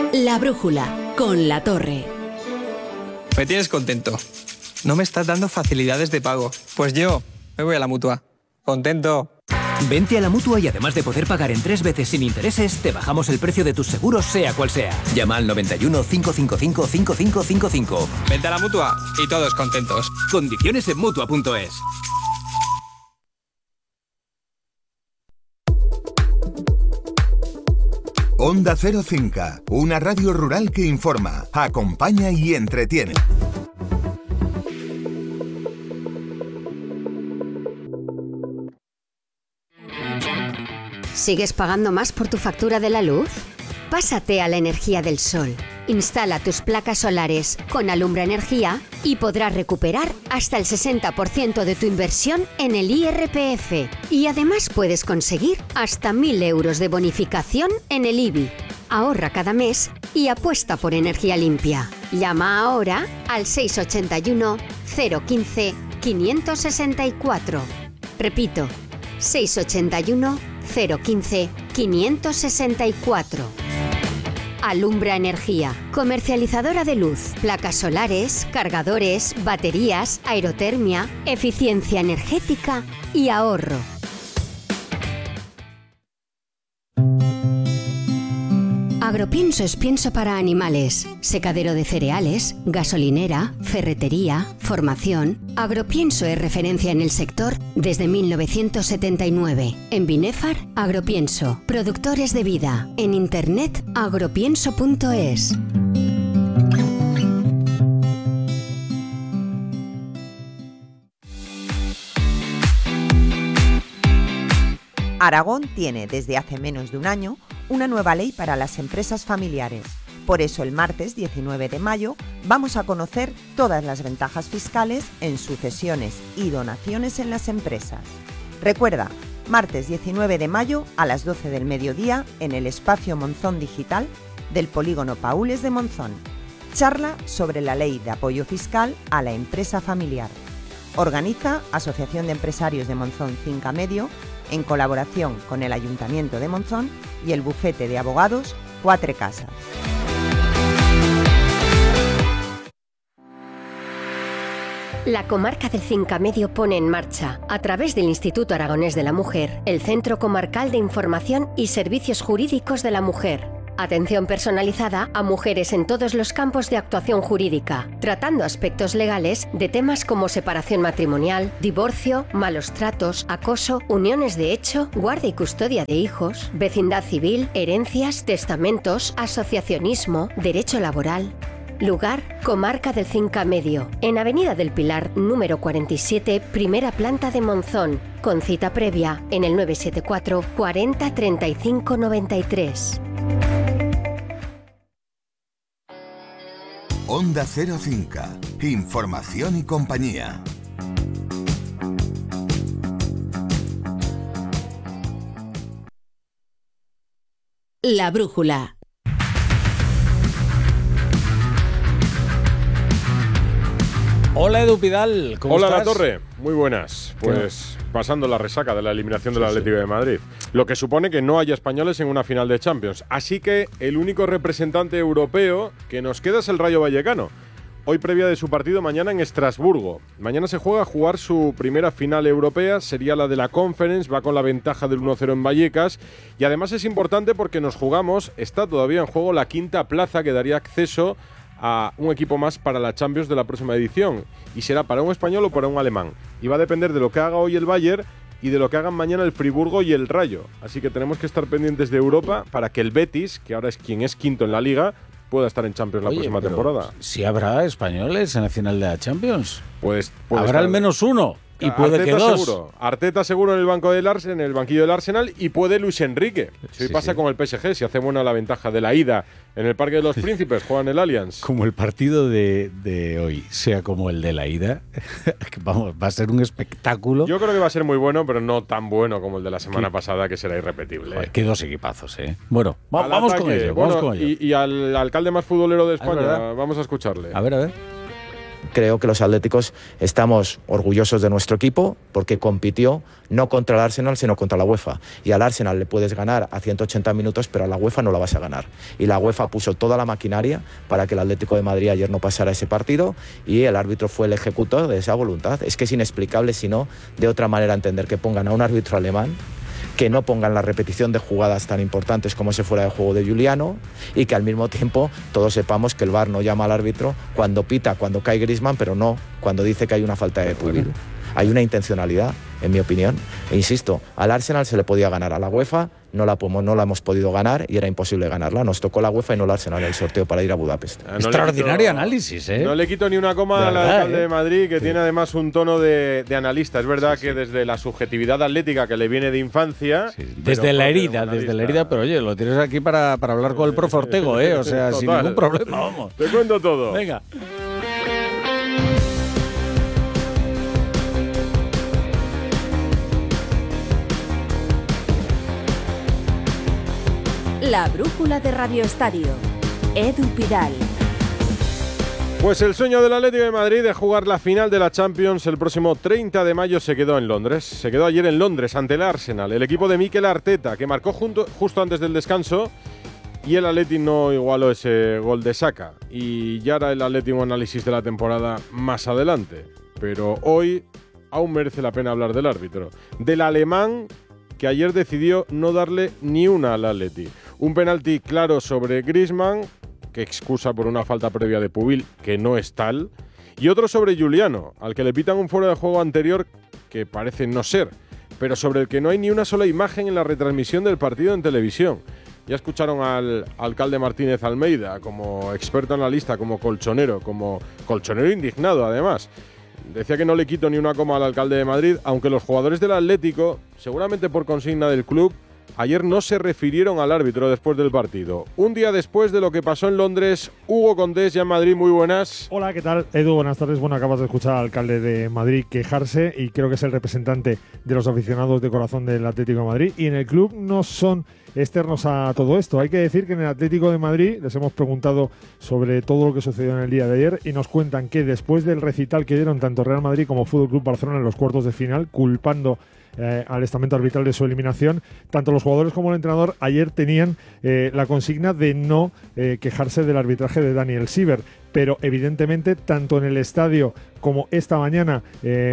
La Brújula, con La Torre. Me tienes contento. No me estás dando facilidades de pago. Pues yo me voy a la Mutua. Contento. Vente a la Mutua y además de poder pagar en 3 veces sin intereses, te bajamos el precio de tus seguros sea cual sea. Llama al 91 555 5555. Vente a la Mutua y todos contentos. Condiciones en Mutua.es. Onda Cero Cinca, una radio rural que informa, acompaña y entretiene. ¿Sigues pagando más por tu factura de la luz? Pásate a la energía del sol. Instala tus placas solares con Alumbra Energía y podrás recuperar hasta el 60% de tu inversión en el IRPF. Y además puedes conseguir hasta 1.000 euros de bonificación en el IBI. Ahorra cada mes y apuesta por energía limpia. Llama ahora al 681 015 564. Repito, 681 015 564. Alumbra Energía, comercializadora de luz, placas solares, cargadores, baterías, aerotermia, eficiencia energética y ahorro. Agropienso es pienso para animales, secadero de cereales, gasolinera, ferretería, formación. Agropienso es referencia en el sector desde 1979. En Binefar, Agropienso. Productores de vida. En internet, agropienso.es. Aragón tiene desde hace menos de un año una nueva ley para las empresas familiares. Por eso el martes 19 de mayo vamos a conocer todas las ventajas fiscales en sucesiones y donaciones en las empresas. Recuerda, martes 19 de mayo a las 12 del mediodía en el espacio Monzón Digital del Polígono Paules de Monzón. Charla sobre la ley de apoyo fiscal a la empresa familiar. Organiza Asociación de Empresarios de Monzón Cinca Medio en colaboración con el Ayuntamiento de Monzón y el bufete de abogados Quatre Casas. La comarca del Cinca Medio pone en marcha, a través del Instituto Aragonés de la Mujer, el Centro Comarcal de Información y Servicios Jurídicos de la Mujer. Atención personalizada a mujeres en todos los campos de actuación jurídica, tratando aspectos legales de temas como separación matrimonial, divorcio, malos tratos, acoso, uniones de hecho, guardia y custodia de hijos, vecindad civil, herencias, testamentos, asociacionismo, derecho laboral. Lugar, Comarca del Cinca Medio, en Avenida del Pilar, número 47, primera planta de Monzón, con cita previa en el 974 40 35 93. Onda Cero Cinca, información y compañía. La Brújula. Hola Edu Pidal, ¿cómo Hola estás? La Torre, muy buenas. Pues pasando la resaca de la eliminación del Atlético de Madrid, lo que supone que no haya españoles en una final de Champions. Así que el único representante europeo que nos queda es el Rayo Vallecano. Hoy previa de su partido mañana en Estrasburgo. Mañana se juega a jugar su primera final europea, sería la de la Conference, va con la ventaja del 1-0 en Vallecas. Y además es importante porque nos jugamos, está todavía en juego la quinta plaza que daría acceso a un equipo más para la Champions de la próxima edición, y será para un español o para un alemán, y va a depender de lo que haga hoy el Bayern y de lo que hagan mañana el Friburgo y el Rayo, así que tenemos que estar pendientes de Europa para que el Betis, que ahora es quien es quinto en la Liga, pueda estar en Champions la próxima temporada. Si habrá españoles en la final de la Champions, pues habrá estar al menos uno. Y puede Arteta que dos. Seguro. Arteta seguro en el banco del en el banquillo del Arsenal, y puede Luis Enrique. Si hoy pasa con el PSG, si hace buena la ventaja de la ida en el Parque de los Príncipes, juegan el Allianz. Como el partido de hoy sea como el de la ida, vamos, va a ser un espectáculo. Yo creo que va a ser muy bueno, pero no tan bueno como el de la semana pasada, que será irrepetible. Joder, qué dos equipazos, ¿eh? Bueno, vamos con ello. Y al alcalde más futbolero de España, vamos a escucharle. A ver. creo que los atléticos estamos orgullosos de nuestro equipo porque compitió no contra el Arsenal, sino contra la UEFA. Y al Arsenal le puedes ganar a 180 minutos, pero a la UEFA no la vas a ganar. Y la UEFA puso toda la maquinaria para que el Atlético de Madrid ayer no pasara ese partido, y el árbitro fue el ejecutor de esa voluntad. Es que es inexplicable, si no, de otra manera entender que pongan a un árbitro alemán, que no pongan la repetición de jugadas tan importantes como ese fuera de juego de Giuliano, y que al mismo tiempo todos sepamos que el VAR no llama al árbitro cuando pita, cuando cae Griezmann, pero no cuando dice que hay una falta de Pubil. Hay una intencionalidad, en mi opinión. E insisto, al Arsenal se le podía ganar, a la UEFA no la hemos podido ganar y era imposible ganarla. Nos tocó la UEFA y no el Arsenal en el sorteo para ir a Budapest. Extraordinario análisis, ¿eh? No le quito ni una coma al alcalde de Madrid, que tiene además un tono de analista. Es verdad que desde la subjetividad atlética que le viene de infancia… Desde la herida, pero oye, lo tienes aquí para hablar con el profe Ortego, ¿eh? O sea, total, sin ningún problema, vamos. Te cuento todo. Venga. La brújula de Radio Estadio. Edu Pidal. Pues el sueño del Atlético de Madrid de jugar la final de la Champions el próximo 30 de mayo se quedó en Londres. Se quedó ayer en Londres ante el Arsenal, el equipo de Mikel Arteta, que marcó justo antes del descanso, y el Atlético no igualó ese gol de Saka. Y ya hará el Atlético un análisis de la temporada más adelante. Pero hoy aún merece la pena hablar del árbitro, del alemán, que ayer decidió no darle ni una al Atleti. Un penalti claro sobre Griezmann, que excusa por una falta previa de Pubil, que no es tal, y otro sobre Giuliano, al que le pitan un fuera de juego anterior que parece no ser, pero sobre el que no hay ni una sola imagen en la retransmisión del partido en televisión. Ya escucharon al alcalde Martínez Almeida como experto analista, como colchonero indignado además. Decía que no le quito ni una coma al alcalde de Madrid, aunque los jugadores del Atlético, seguramente por consigna del club, ayer no se refirieron al árbitro después del partido. Un día después de lo que pasó en Londres, Hugo Condés, ya en Madrid, muy buenas. Hola, ¿qué tal? Edu, buenas tardes. Bueno, acabas de escuchar al alcalde de Madrid quejarse, y creo que es el representante de los aficionados de corazón del Atlético de Madrid, y en el club no son externos a todo esto. Hay que decir que en el Atlético de Madrid les hemos preguntado sobre todo lo que sucedió en el día de ayer, y nos cuentan que después del recital que dieron tanto Real Madrid como Fútbol Club Barcelona en los cuartos de final, culpando al estamento arbitral de su eliminación, tanto los jugadores como el entrenador ayer tenían la consigna de no quejarse del arbitraje de Daniel Siever. Pero evidentemente, tanto en el estadio como esta mañana,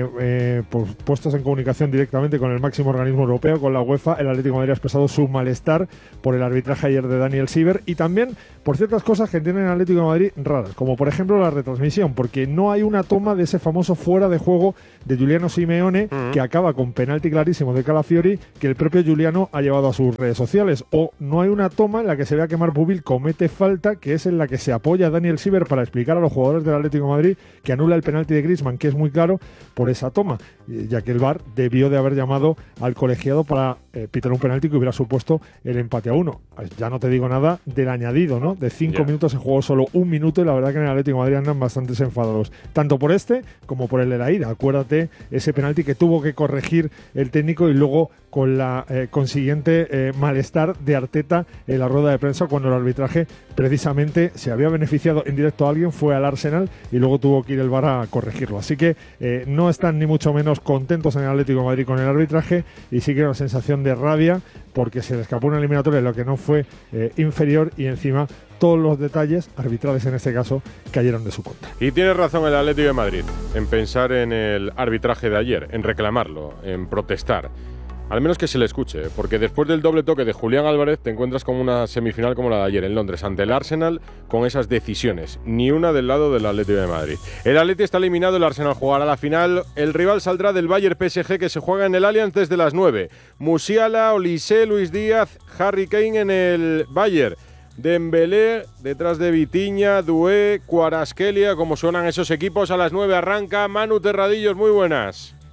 puestos en comunicación directamente con el máximo organismo europeo, con la UEFA, el Atlético de Madrid ha expresado su malestar por el arbitraje ayer de Daniel Siever, y también por ciertas cosas que tienen el Atlético de Madrid raras, como por ejemplo la retransmisión, porque no hay una toma de ese famoso fuera de juego de Giuliano Simeone, que acaba con penalti clarísimo de Calafiori, que el propio Giuliano ha llevado a sus redes sociales, o no hay una toma en la que se vea que Marc Pubil comete falta, que es en la que se apoya Daniel Siever para explicar a los jugadores del Atlético de Madrid que anula el penalti de Griezmann, que es muy claro, por esa toma, ya que el VAR debió de haber llamado al colegiado para pitar un penalti que hubiera supuesto el empate a 1. Ya no te digo nada del añadido, ¿no? De 5 minutos se jugó solo 1 minuto, y la verdad que en el Atlético de Madrid andan bastante enfadados, tanto por este como por el de la ida. Acuérdate ese penalti que tuvo que corregir el técnico, y luego con la consiguiente malestar de Arteta en la rueda de prensa, cuando el arbitraje precisamente se había beneficiado en directo a alguien, fue al Arsenal, y luego tuvo que ir el VAR a corregirlo. Así que no están ni mucho menos contentos en el Atlético de Madrid con el arbitraje, y sí que una sensación de rabia porque se le escapó una eliminatoria en lo que no fue inferior, y encima todos los detalles arbitrales en este caso cayeron de su contra. Y tiene razón el Atlético de Madrid en pensar en el arbitraje de ayer, en reclamarlo, en protestar. Al menos que se le escuche, porque después del doble toque de Julián Álvarez te encuentras con una semifinal como la de ayer en Londres ante el Arsenal, con esas decisiones, ni una del lado del Atlético de Madrid. El Atlético está eliminado, el Arsenal jugará la final, el rival saldrá del Bayern PSG, que se juega en el Allianz desde las 9. Musiala, Olise, Luis Díaz, Harry Kane en el Bayern. Dembélé detrás de Vitinha, Doué, Kvaratskhelia, como suenan esos equipos. A las 9 arranca Manu Terradillos, muy buenas.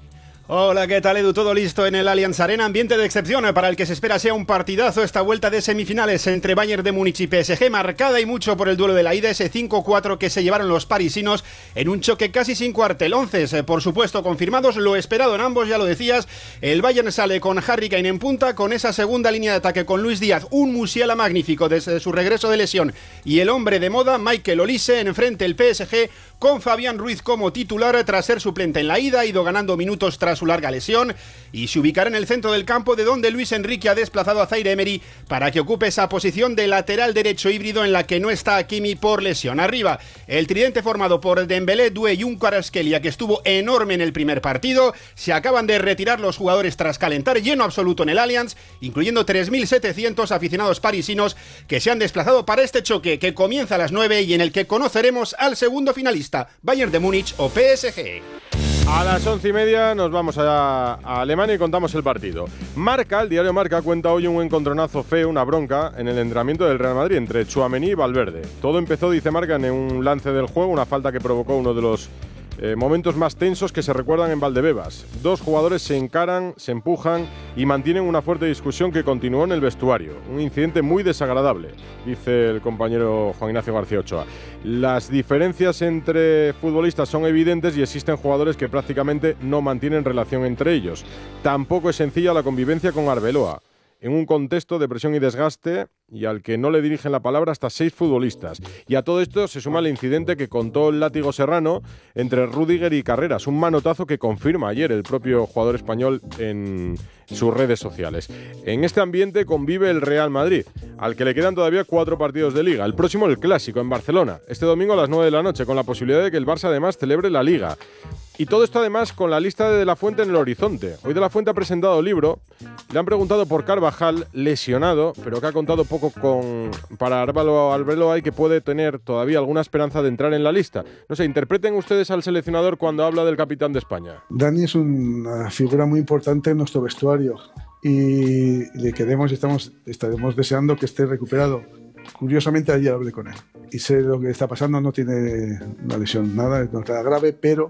Hola, ¿qué tal, Edu? Todo listo en el Allianz Arena. Ambiente de excepción para el que se espera sea un partidazo esta vuelta de semifinales entre Bayern de Múnich y PSG, marcada y mucho por el duelo de la ida, ese 5-4 que se llevaron los parisinos en un choque casi sin cuartel. 11, por supuesto, confirmados, lo esperado en ambos, ya lo decías. El Bayern sale con Harry Kane en punta, con esa segunda línea de ataque con Luis Díaz, un Musiala magnífico desde su regreso de lesión, y el hombre de moda, Michael Olise, enfrente el PSG, con Fabián Ruiz como titular tras ser suplente en la ida, ha ido ganando minutos tras su larga lesión y se ubicará en el centro del campo, de donde Luis Enrique ha desplazado a Zaire Emery para que ocupe esa posición de lateral derecho híbrido en la que no está Hakimi por lesión. Arriba, el tridente formado por Dembélé, Doué y un Kvaratskhelia que estuvo enorme en el primer partido. Se acaban de retirar los jugadores tras calentar lleno absoluto en el Allianz, incluyendo 3.700 aficionados parisinos que se han desplazado para este choque que comienza a las 9 y en el que conoceremos al segundo finalista, Bayern de Múnich o PSG. A las 11:30 nos vamos a Alemania y contamos el partido. Marca, el diario Marca, cuenta hoy un encontronazo feo, una bronca, en el entrenamiento del Real Madrid entre Tchouaméni y Valverde. Todo empezó, dice Marca, en un lance del juego, una falta que provocó uno de los momentos más tensos que se recuerdan en Valdebebas. Dos jugadores se encaran, se empujan y mantienen una fuerte discusión que continuó en el vestuario. Un incidente muy desagradable, dice el compañero Juan Ignacio García Ochoa. Las diferencias entre futbolistas son evidentes y existen jugadores que prácticamente no mantienen relación entre ellos. Tampoco es sencilla la convivencia con Arbeloa, en un contexto de presión y desgaste, y al que no le dirigen la palabra hasta 6 futbolistas. Y a todo esto se suma el incidente que contó el látigo serrano entre Rüdiger y Carreras, un manotazo que confirma ayer el propio jugador español en sus redes sociales. En este ambiente convive el Real Madrid, al que le quedan todavía 4 partidos de Liga. El próximo, el Clásico, en Barcelona, este domingo a las 9 de la noche, con la posibilidad de que el Barça además celebre la Liga. Y todo esto además con la lista de la Fuente en el horizonte. Hoy de la Fuente ha presentado libro, le han preguntado por Carvajal, lesionado, pero que ha contado poco para Arbeloa y que puede tener todavía alguna esperanza de entrar en la lista. No sé, interpreten ustedes al seleccionador cuando habla del capitán de España. Dani es una figura muy importante en nuestro vestuario y le queremos y estaremos deseando que esté recuperado. Curiosamente ayer hablé con él y sé lo que está pasando, no tiene una lesión, nada grave, pero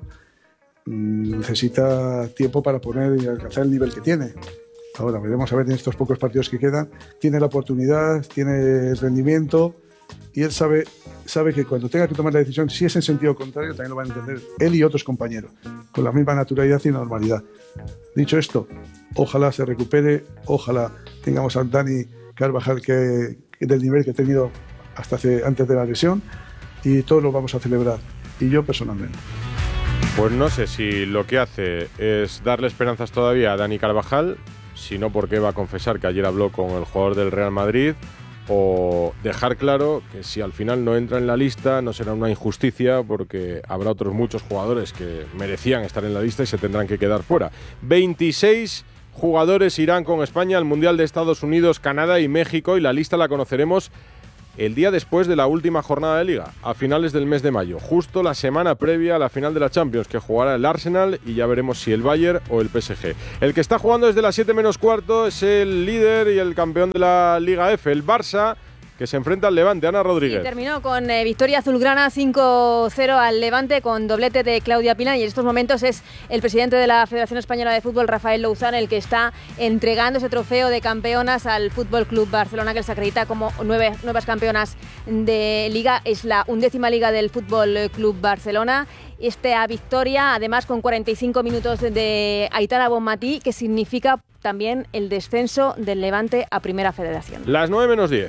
necesita tiempo para poner y alcanzar el nivel que tiene. Ahora veremos a ver en estos pocos partidos que quedan. Tiene la oportunidad, tiene el rendimiento y él sabe que cuando tenga que tomar la decisión, si es en sentido contrario, también lo van a entender él y otros compañeros, con la misma naturalidad y normalidad. Dicho esto, ojalá se recupere, ojalá tengamos a Dani Carvajal que del nivel que ha tenido antes de la lesión, y todos lo vamos a celebrar, y yo personalmente. Pues no sé si lo que hace es darle esperanzas todavía a Dani Carvajal, si no, porque va a confesar que ayer habló con el jugador del Real Madrid, o dejar claro que si al final no entra en la lista no será una injusticia, porque habrá otros muchos jugadores que merecían estar en la lista y se tendrán que quedar fuera. 26 jugadores irán con España al Mundial de Estados Unidos, Canadá y México, y la lista la conoceremos el día después de la última jornada de Liga, a finales del mes de mayo, justo la semana previa a la final de la Champions, que jugará el Arsenal, y ya veremos si el Bayern o el PSG. El que está jugando desde las 7 menos cuarto es el líder y el campeón de la Liga F, el Barça, que se enfrenta al Levante. Ana Rodríguez. Y terminó con victoria azulgrana 5-0 al Levante, con doblete de Claudia Pina, y en estos momentos es el presidente de la Federación Española de Fútbol, Rafael Louzán, el que está entregando ese trofeo de campeonas al Fútbol Club Barcelona, que les acredita como nuevas campeonas de Liga. Es la 11ª Liga del Fútbol Club Barcelona. Esta victoria, además, con 45 minutos de Aitana Bonmatí, que significa también el descenso del Levante a Primera Federación. Las 9 menos 10.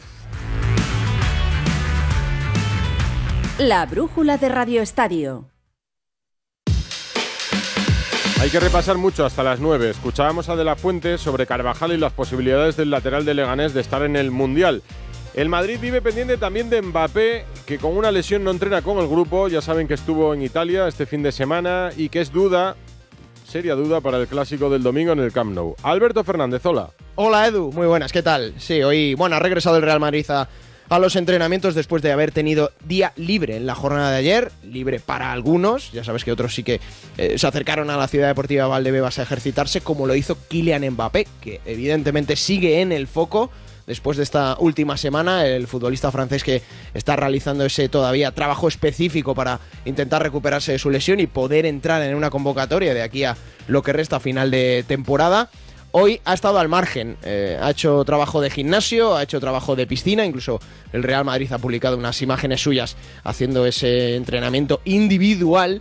La brújula de Radio Estadio. Hay que repasar mucho hasta las 9. Escuchábamos a De la Fuente sobre Carvajal y las posibilidades del lateral de Leganés de estar en el Mundial. El Madrid vive pendiente también de Mbappé, que con una lesión no entrena con el grupo. Ya saben que estuvo en Italia este fin de semana y que es seria duda para el Clásico del domingo en el Camp Nou. Alberto Fernández, hola. Hola Edu, muy buenas, ¿qué tal? Sí, hoy, ha regresado el Real Madrid a los entrenamientos después de haber tenido día libre en la jornada de ayer, libre para algunos, ya sabes que otros sí que se acercaron a la Ciudad Deportiva Valdebebas a ejercitarse, como lo hizo Kylian Mbappé, que evidentemente sigue en el foco después de esta última semana, el futbolista francés que está realizando ese todavía trabajo específico para intentar recuperarse de su lesión y poder entrar en una convocatoria de aquí a lo que resta final de temporada. Hoy ha estado al margen, ha hecho trabajo de gimnasio, ha hecho trabajo de piscina, incluso el Real Madrid ha publicado unas imágenes suyas haciendo ese entrenamiento individual,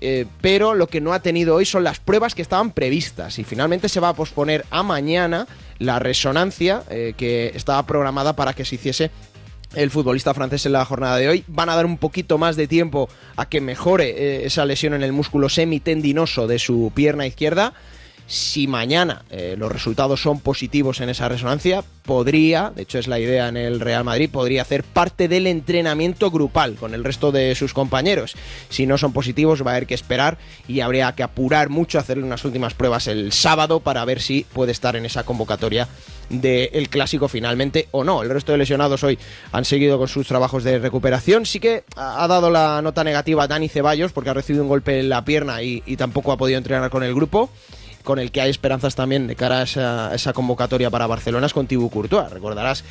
pero lo que no ha tenido hoy son las pruebas que estaban previstas y finalmente se va a posponer a mañana la resonancia que estaba programada para que se hiciese el futbolista francés en la jornada de hoy. Van a dar un poquito más de tiempo a que mejore esa lesión en el músculo semitendinoso de su pierna izquierda. Si mañana los resultados son positivos en esa resonancia, podría, de hecho es la idea en el Real Madrid, podría hacer parte del entrenamiento grupal con el resto de sus compañeros. Si no son positivos va a haber que esperar y habría que apurar mucho, hacerle unas últimas pruebas el sábado para ver si puede estar en esa convocatoria del Clásico finalmente o no. El resto de lesionados hoy han seguido con sus trabajos de recuperación. Sí que ha dado la nota negativa a Dani Ceballos porque ha recibido un golpe en la pierna y tampoco ha podido entrenar con el grupo. Con el que hay esperanzas también de cara a esa convocatoria para Barcelona es con Thibaut Courtois. Recordarás,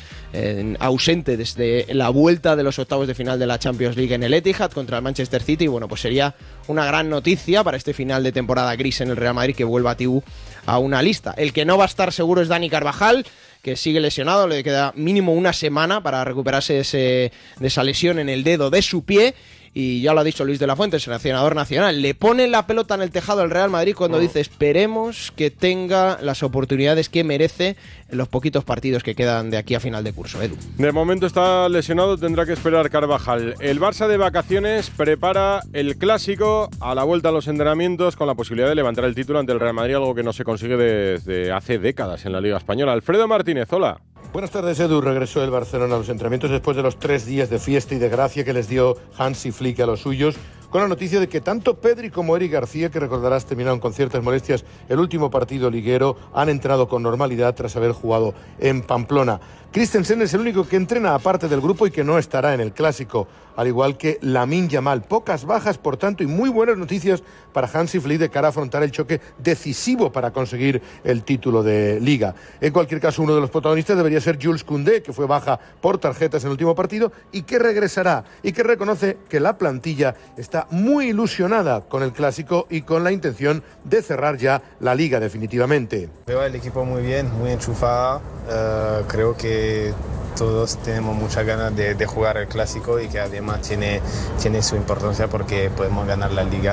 ausente desde la vuelta de los octavos de final de la Champions League en el Etihad contra el Manchester City. Bueno, pues sería una gran noticia para este final de temporada gris en el Real Madrid que vuelva a Thibaut a una lista. El que no va a estar seguro es Dani Carvajal, que sigue lesionado, le queda mínimo una semana para recuperarse de esa lesión en el dedo de su pie. Y ya lo ha dicho Luis de la Fuente, el seleccionador nacional, le pone la pelota en el tejado al Real Madrid cuando dice esperemos que tenga las oportunidades que merece en los poquitos partidos que quedan de aquí a final de curso. Edu. De momento está lesionado, tendrá que esperar Carvajal. El Barça de vacaciones prepara el Clásico a la vuelta a los entrenamientos con la posibilidad de levantar el título ante el Real Madrid, algo que no se consigue desde hace décadas en la Liga Española. Alfredo Martínez, hola. Buenas tardes, Edu. Regresó el Barcelona a los entrenamientos después de los 3 días de fiesta y de gracia que les dio Hansi Flick a los suyos, con la noticia de que tanto Pedri como Eric García, que recordarás terminaron con ciertas molestias el último partido liguero, han entrenado con normalidad tras haber jugado en Pamplona. Christensen es el único que entrena aparte del grupo y que no estará en el Clásico, al igual que Lamine Yamal. Pocas bajas, por tanto, y muy buenas noticias para Hansi Flick de cara a afrontar el choque decisivo para conseguir el título de Liga. En cualquier caso, uno de los protagonistas debería ser Jules Koundé, que fue baja por tarjetas en el último partido y que regresará, y que reconoce que la plantilla está muy ilusionada con el Clásico y con la intención de cerrar ya la Liga definitivamente. Veo al equipo muy bien, muy enchufada. Creo que todos tenemos muchas ganas de jugar el Clásico y que además tiene su importancia porque podemos ganar la Liga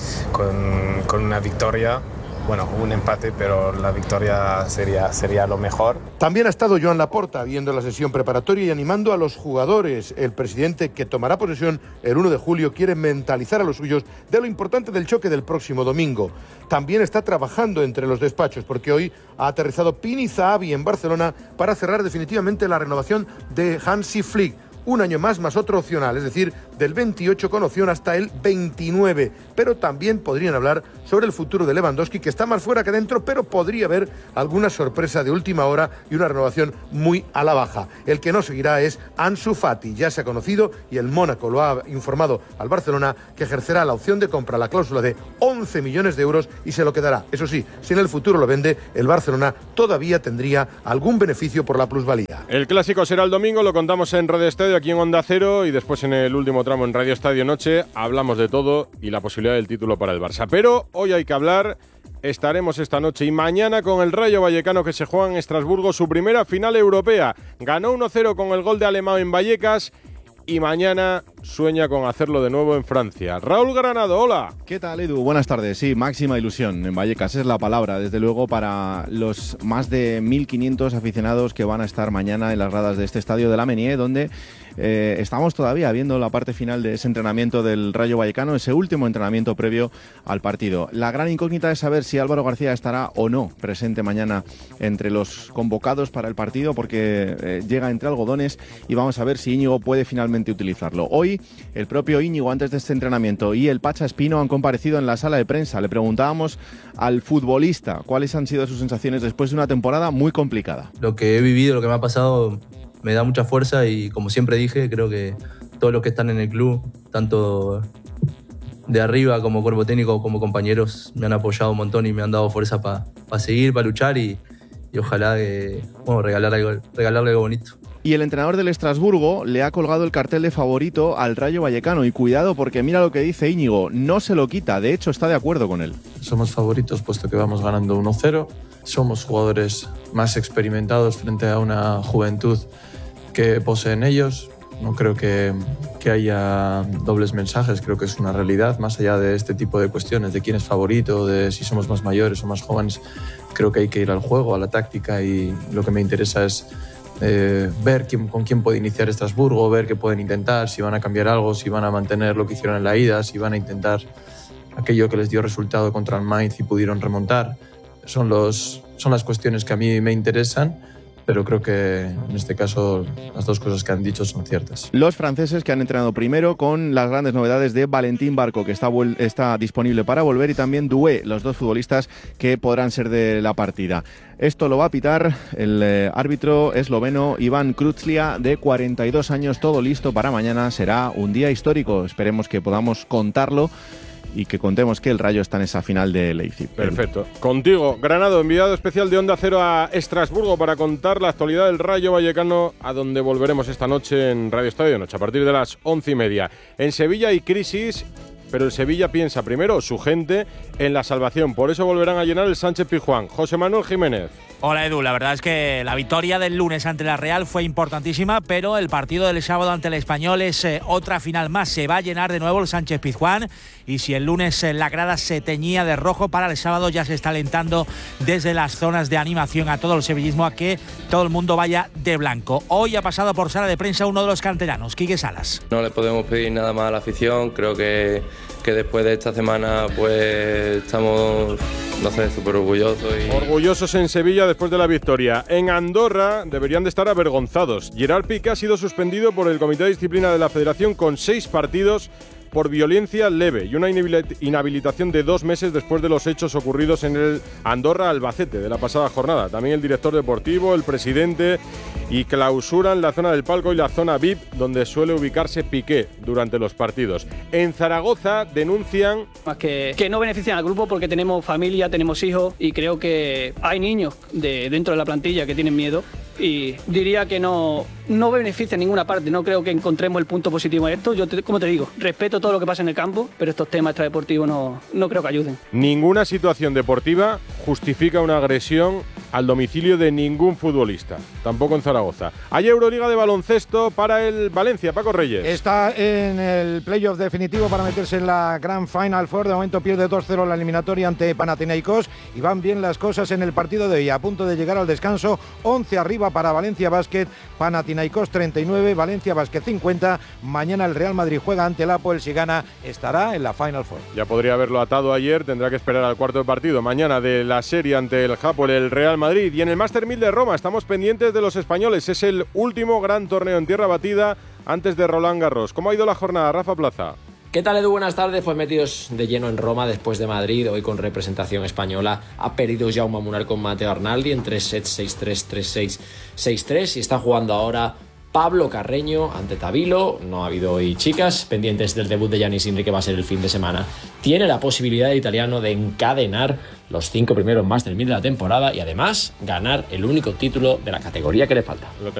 con una victoria. Bueno, un empate, pero la victoria sería lo mejor. También ha estado Joan Laporta viendo la sesión preparatoria y animando a los jugadores. El presidente, que tomará posesión el 1 de julio, quiere mentalizar a los suyos de lo importante del choque del próximo domingo. También está trabajando entre los despachos, porque hoy ha aterrizado Pini Zahavi en Barcelona para cerrar definitivamente la renovación de Hansi Flick. Un año más otro opcional, es decir, del 28 con opción hasta el 29. Pero también podrían hablar sobre el futuro de Lewandowski, que está más fuera que dentro, pero podría haber alguna sorpresa de última hora y una renovación muy a la baja. El que no seguirá es Ansu Fati, ya se ha conocido y el Mónaco lo ha informado al Barcelona, que ejercerá la opción de compra, la cláusula de 11 millones de euros y se lo quedará. Eso sí, si en el futuro lo vende, el Barcelona todavía tendría algún beneficio por la plusvalía. El Clásico será el domingo, lo contamos en Radio Estadio, aquí en Onda Cero, y después en el último tramo en Radio Estadio Noche hablamos de todo y la posibilidad del título para el Barça. Pero hoy hay que hablar, estaremos esta noche y mañana con el Rayo Vallecano, que se juega en Estrasburgo su primera final europea. Ganó 1-0 con el gol de Alemão en Vallecas y mañana sueña con hacerlo de nuevo en Francia. Raúl Granado, hola. ¿Qué tal, Edu? Buenas tardes. Sí, máxima ilusión en Vallecas, es la palabra, desde luego, para los más de 1.500 aficionados que van a estar mañana en las gradas de este estadio de la Menier, donde estamos todavía viendo la parte final de ese entrenamiento del Rayo Vallecano, ese último entrenamiento previo al partido. La gran incógnita es saber si Álvaro García estará o no presente mañana entre los convocados para el partido, porque llega entre algodones y vamos a ver si Íñigo puede finalmente utilizarlo. Hoy, el propio Íñigo, antes de este entrenamiento, y el Pacha Espino han comparecido en la sala de prensa. Le preguntábamos al futbolista cuáles han sido sus sensaciones después de una temporada muy complicada. Lo que he vivido, lo que me ha pasado, me da mucha fuerza y, como siempre dije, creo que todos los que están en el club, tanto de arriba como cuerpo técnico como compañeros, me han apoyado un montón y me han dado fuerza para seguir, para luchar y ojalá que, regalarle algo bonito. Y el entrenador del Estrasburgo le ha colgado el cartel de favorito al Rayo Vallecano. Y cuidado, porque mira lo que dice Íñigo, no se lo quita, de hecho está de acuerdo con él. Somos favoritos puesto que vamos ganando 1-0. Somos jugadores más experimentados frente a una juventud que poseen ellos. No creo que haya dobles mensajes, creo que es una realidad, más allá de este tipo de cuestiones, de quién es favorito, de si somos más mayores o más jóvenes. Creo que hay que ir al juego, a la táctica, y lo que me interesa es ver con quién puede iniciar Estrasburgo, ver qué pueden intentar, si van a cambiar algo, si van a mantener lo que hicieron en la ida, si van a intentar aquello que les dio resultado contra el Mainz y pudieron remontar. Son las cuestiones que a mí me interesan, pero creo que en este caso las dos cosas que han dicho son ciertas. Los franceses que han entrenado primero, con las grandes novedades de Valentín Barco, que está disponible para volver, y también Doué, los dos futbolistas que podrán ser de la partida. Esto lo va a pitar el árbitro esloveno Iván Krutzlia, de 42 años, todo listo para mañana. Será un día histórico, esperemos que podamos contarlo y que contemos que el Rayo está en esa final de Leipzig. Perfecto. Contigo, Granado, enviado especial de Onda Cero a Estrasburgo para contar la actualidad del Rayo Vallecano, a donde volveremos esta noche en Radio Estadio Noche, a partir de las 11:30. En Sevilla hay crisis, pero el Sevilla piensa primero, su gente, en la salvación. Por eso volverán a llenar el Sánchez-Pizjuán. José Manuel Jiménez. Hola Edu, la verdad es que la victoria del lunes ante la Real fue importantísima, pero el partido del sábado ante el Español es otra final más. Se va a llenar de nuevo el Sánchez-Pizjuán, y si el lunes la grada se teñía de rojo, para el sábado ya se está alentando desde las zonas de animación a todo el sevillismo a que todo el mundo vaya de blanco. Hoy ha pasado por sala de prensa uno de los canteranos, Quique Salas. No le podemos pedir nada más a la afición, creo que después de esta semana pues estamos, no sé, súper orgullosos. Orgullosos en Sevilla después de la victoria. En Andorra deberían de estar avergonzados. Gerard Piqué ha sido suspendido por el Comité de Disciplina de la Federación con 6 partidos por violencia leve y una inhabilitación de 2 meses después de los hechos ocurridos en el Andorra-Albacete de la pasada jornada. También el director deportivo, el presidente, y clausuran la zona del palco y la zona VIP donde suele ubicarse Piqué durante los partidos. En Zaragoza denuncian que no benefician al grupo porque tenemos familia, tenemos hijos, y creo que hay niños dentro de la plantilla que tienen miedo, y diría que no beneficia en ninguna parte. No creo que encontremos el punto positivo en esto. Yo, como te digo, respeto todo lo que pasa en el campo, pero estos temas extradeportivos no creo que ayuden. Ninguna situación deportiva justifica una agresión al domicilio de ningún futbolista, tampoco en Zaragoza. Hay Euroliga de baloncesto para el Valencia, Paco Reyes. Está en el playoff definitivo para meterse en la Grand Final Four. De momento pierde 2-0 la eliminatoria ante Panathinaikos, y van bien las cosas en el partido de hoy. A punto de llegar al descanso, 11 arriba para Valencia Basket, Panathinaikos 39, Valencia Basket 50. Mañana el Real Madrid juega ante el Apoel. Si gana, estará en la Final Four. Ya podría haberlo atado ayer, tendrá que esperar al cuarto de partido mañana de la serie ante el Apoel, el Real Madrid. Y en el Master 1000 de Roma estamos pendientes de los españoles. Es el último gran torneo en tierra batida antes de Roland Garros. ¿Cómo ha ido la jornada, Rafa Plaza? ¿Qué tal, Edu? Buenas tardes. Pues metidos de lleno en Roma después de Madrid, hoy con representación española. Ha perdido Jaume Munar con Matteo Arnaldi en 3 sets, 6-3, 3-6, 6-3, y está jugando ahora Pablo Carreño ante Tabilo. No ha habido hoy chicas, pendientes del debut de Giannis Sinner, que va a ser el fin de semana. Tiene la posibilidad el italiano de encadenar los 5 primeros Masters 1000 de la temporada y además ganar el único título de la categoría que le falta.